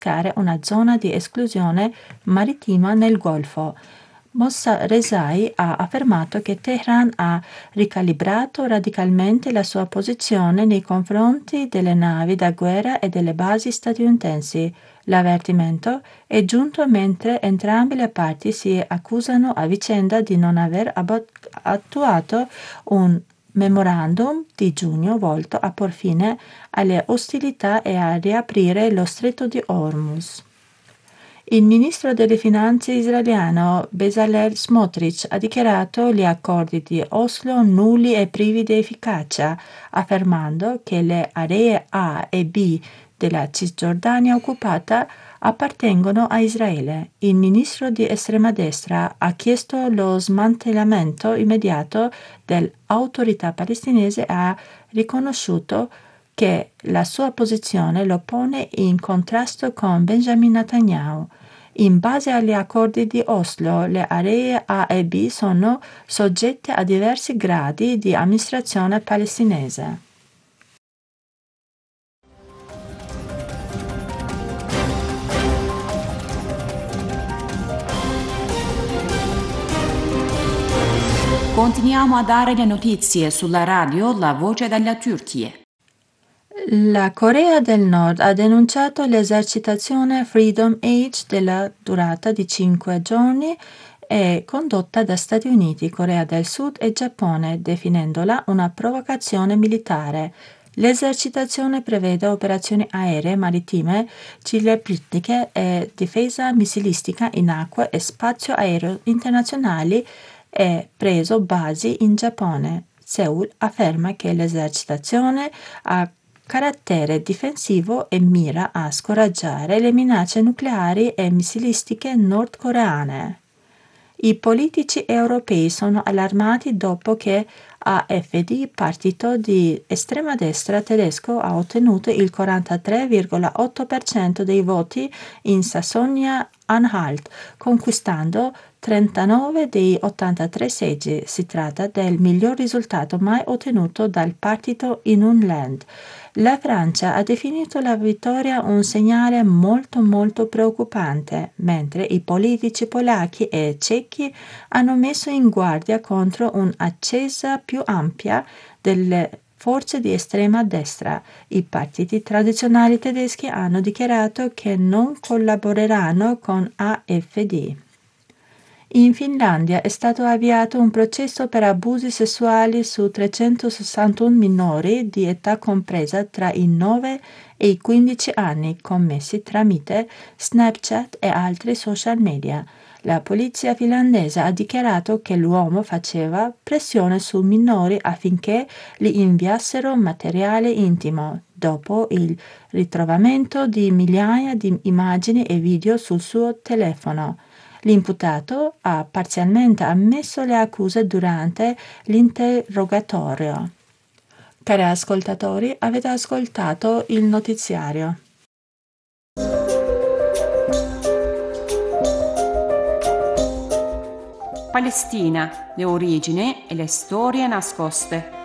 creare una zona di esclusione marittima nel Golfo. Mossa Rezai ha affermato che Teheran ha ricalibrato radicalmente la sua posizione nei confronti delle navi da guerra e delle basi statunitensi. L'avvertimento è giunto mentre entrambe le parti si accusano a vicenda di non aver attuato un memorandum di giugno volto a por fine alle ostilità e a riaprire lo stretto di Hormuz. Il ministro delle finanze israeliano Bezalel Smotrich ha dichiarato gli accordi di Oslo nulli e privi di efficacia, affermando che le aree A e B della Cisgiordania occupata appartengono a Israele. Il ministro di estrema destra ha chiesto lo smantellamento immediato dell'autorità palestinese e ha riconosciuto che la sua posizione lo pone in contrasto con Benjamin Netanyahu. In base agli accordi di Oslo, le aree A e B sono soggette a diversi gradi di amministrazione palestinese. Continuiamo a dare le notizie sulla radio La Voce della Turchia. La Corea del Nord ha denunciato l'esercitazione Freedom Age della durata di 5 giorni e condotta da Stati Uniti, Corea del Sud e Giappone, definendola una provocazione militare. L'esercitazione prevede operazioni aeree, marittime, cibernetiche e difesa missilistica in acque e spazio aereo internazionali e preso basi in Giappone. Seoul afferma che l'esercitazione ha carattere difensivo e mira a scoraggiare le minacce nucleari e missilistiche nordcoreane. I politici europei sono allarmati dopo che AfD, partito di estrema destra tedesco, ha ottenuto il 43,8% dei voti in Sassonia-Anhalt, conquistando 39 dei 83 seggi. Si tratta del miglior risultato mai ottenuto dal partito in un land. La Francia ha definito la vittoria un segnale molto preoccupante, mentre i politici polacchi e cechi hanno messo in guardia contro un'ascesa più ampia delle forze di estrema destra. I partiti tradizionali tedeschi hanno dichiarato che non collaboreranno con AfD. In Finlandia è stato avviato un processo per abusi sessuali su 361 minori di età compresa tra i 9 e i 15 anni, commessi tramite Snapchat e altri social media. La polizia finlandese ha dichiarato che l'uomo faceva pressione sui minori affinché gli inviassero materiale intimo, dopo il ritrovamento di migliaia di immagini e video sul suo telefono. L'imputato ha parzialmente ammesso le accuse durante l'interrogatorio. Cari ascoltatori, avete ascoltato il notiziario. Palestina, le origini e le storie nascoste.